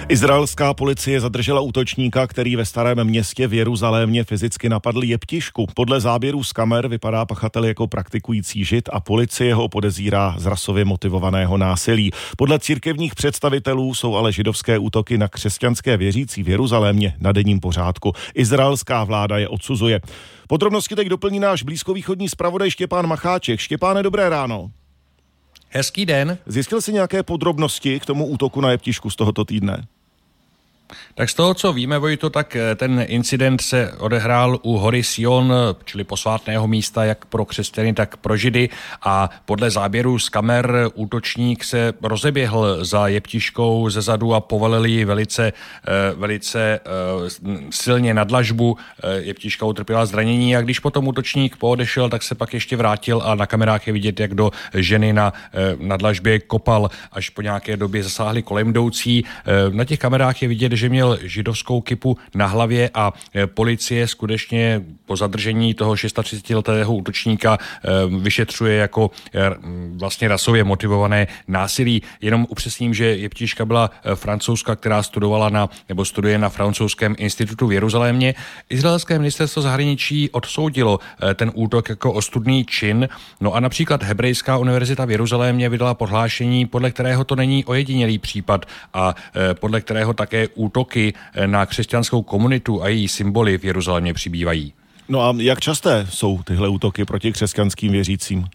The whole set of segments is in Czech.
Izraelská policie zadržela útočníka, který ve Starém Městě v Jeruzalémě fyzicky napadl jeptišku. Podle záběrů z kamer vypadá pachatel jako praktikující žid a policie ho podezírá z rasově motivovaného násilí. Podle církevních představitelů jsou ale židovské útoky na křesťanské věřící v Jeruzalémě na denním pořádku. Izraelská vláda je odsuzuje. Podrobnosti teď doplní náš blízkovýchodní zpravodaj Štěpán Macháček. Štěpáne, dobré ráno. Hezký den. Zjistil jsi nějaké podrobnosti k tomu útoku na jeptišku z tohoto týdne? Tak z toho, co víme, Vojto, tak ten incident se odehrál u hory Sion, čili posvátného místa jak pro křesťany, tak pro židy, a podle záběrů z kamer útočník se rozeběhl za jeptiškou zezadu a povalil ji velice silně na dlažbu. Jeptiška utrpěla zranění a když potom útočník poodešel, tak se pak ještě vrátil a na kamerách je vidět, jak do ženy na dlažbě kopal, až po nějaké době zasáhli kolem jdoucí. Na těch kamerách je vidět, že měl židovskou kypu na hlavě a policie skutečně po zadržení toho 36letého útočníka vyšetřuje jako vlastně rasově motivované násilí. Jenom upřesním, že jeptiška byla Francouzka, která studuje na francouzském institutu v Jeruzalémě. Izraelské ministerstvo zahraničí odsoudilo ten útok jako ostudný čin. No a například Hebrejská univerzita v Jeruzalémě vydala prohlášení, podle kterého to není ojedinělý případ a podle kterého také útoky na křesťanskou komunitu a její symboly v Jeruzalémě přibývají. No a jak časté jsou tyhle útoky proti křesťanským věřícím?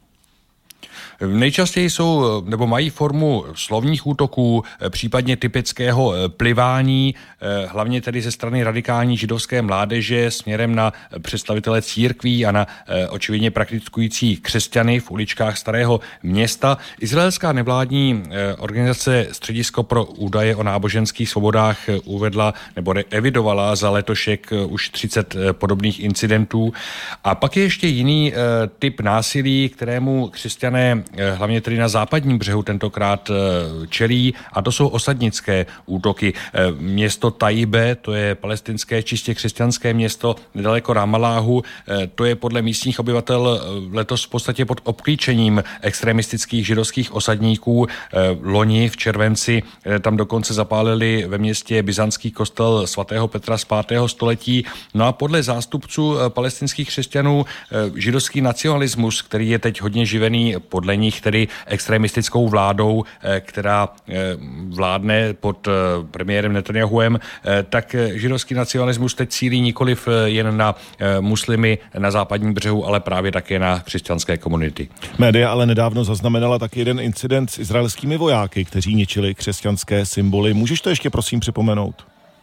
Nejčastěji jsou nebo mají formu slovních útoků, případně typického plivání, hlavně tedy ze strany radikální židovské mládeže směrem na představitele církví a na očividně praktikující křesťany v uličkách Starého Města. Izraelská nevládní organizace Středisko pro údaje o náboženských svobodách uvedla nebo evidovala za letošek už 30 podobných incidentů. A pak je ještě jiný typ násilí, kterému křesťané hlavně tedy na západním břehu tentokrát čelí, a to jsou osadnické útoky. Město Tajbe, to je palestinské čistě křesťanské město nedaleko Ramalláhu, to je podle místních obyvatel letos v podstatě pod obklíčením extremistických židovských osadníků. Loni v červenci tam dokonce zapálili ve městě byzantský kostel svatého Petra z 5. století. No a podle zástupců palestinských křesťanů židovský nacionalismus, který je teď hodně živený podle nich tedy extremistickou vládou, která vládne pod premiérem Netanjahuem, tak židovský nacionalismus teď cílí nikoliv jen na muslimy na západním břehu, ale právě také na křesťanské komunity. Média ale nedávno zaznamenala taky jeden incident s izraelskými vojáky, kteří ničili křesťanské symboly. Můžeš to ještě prosím připomenout?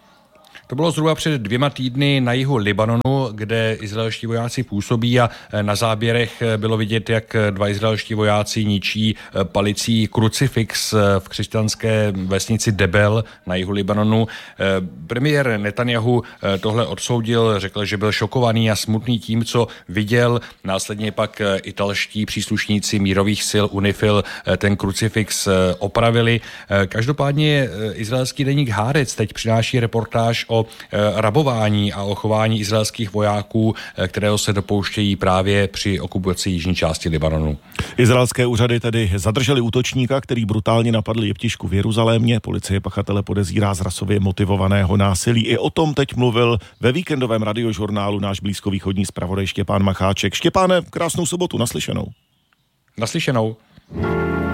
To bylo zhruba před 2 týdny na jihu Libanonu, kde izraelští vojáci působí, a na záběrech bylo vidět, jak 2 izraelští vojáci ničí palicí krucifix v křesťanské vesnici Debel na jihu Libanonu. Premiér Netanjahu tohle odsoudil, řekl, že byl šokovaný a smutný tím, co viděl. Následně pak italští příslušníci mírových sil UNIFIL ten krucifix opravili. Každopádně izraelský deník Haaretz teď přináší reportáž o rabování a o chování izraelských vojáků, kterého se dopouštějí právě při okupaci jižní části Libanonu. Izraelské úřady tedy zadrželi útočníka, který brutálně napadl jeptišku v Jeruzalémě. Policie pachatele podezírá z rasově motivovaného násilí. I o tom teď mluvil ve víkendovém radiožurnálu náš blízkovýchodní zpravodaj Štěpán Macháček. Štěpáne, krásnou sobotu, naslyšenou. Naslyšenou.